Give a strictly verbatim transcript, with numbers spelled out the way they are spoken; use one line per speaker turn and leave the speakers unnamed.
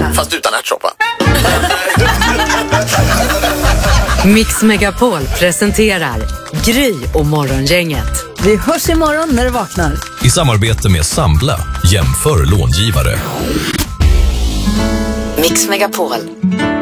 Ärtsoppa.
Fast utan ärtsoppa.
Mix Megapol presenterar Gry och Morgongänget.
Vi hörs imorgon när du vaknar.
I samarbete med Sambla, jämför långivare.
Mix Megapol.